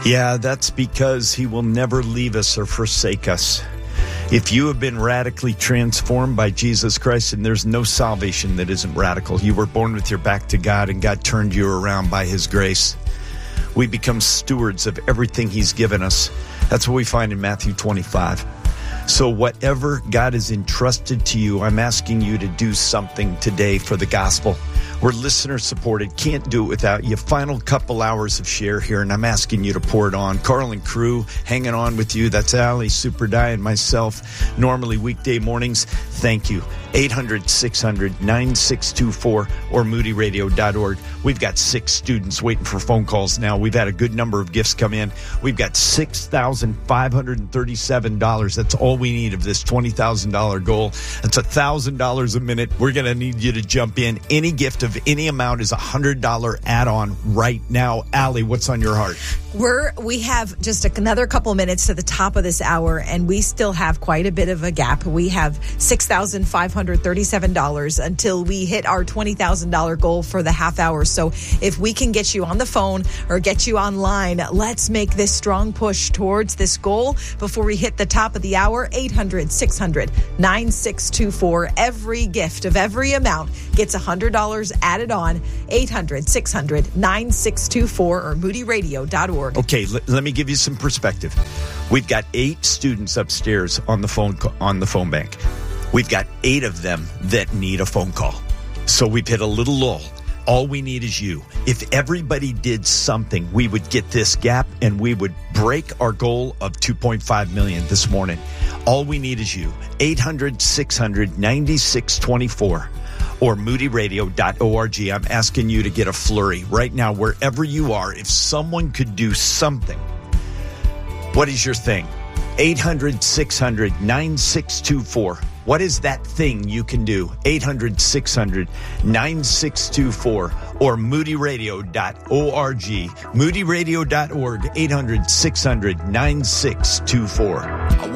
Yeah, that's because he will never leave us or forsake us. If you have been radically transformed by Jesus Christ, and there's no salvation that isn't radical. You were born with your back to God, and God turned you around by his grace. We become stewards of everything he's given us. That's what we find in Matthew 25. So whatever God has entrusted to you, I'm asking you to do something today for the gospel. We're listener supported. Can't do it without you. Final couple hours of share here, and I'm asking you to pour it on. Carl and crew hanging on with you. That's Allie, Super Di, and myself. Normally weekday mornings. Thank you. 800-600-9624 or moodyradio.org. We've got 6 students waiting for phone calls now. We've had a good number of gifts come in. We've got $6,537. That's all we need of this $20,000 goal. That's $1,000 a minute. We're going to need you to jump in. Any gift of any amount is a $100 add-on right now. Allie, what's on your heart? We have just another couple minutes to the top of this hour, and we still have quite a bit of a gap. We have $6,537 until we hit our $20,000 goal for the half hour. So if we can get you on the phone or get you online, let's make this strong push towards this goal before we hit the top of the hour. 800-600-9624. Every gift of every amount gets $100 added on. 800-600-9624 or moodyradio.org. Okay, let me give you some perspective. We've got 8 students upstairs on the phone bank. We've got 8 of them that need a phone call. So we've hit a little lull. All we need is you. If everybody did something, we would get this gap and we would break our goal of 2.5 million this morning. All we need is you. 800-600-9624. or moodyradio.org. I'm asking you to get a flurry right now, wherever you are. If someone could do something, what is your thing? 800-600-9624. What is that thing you can do? 800-600-9624 or moodyradio.org. Moodyradio.org, 800-600-9624.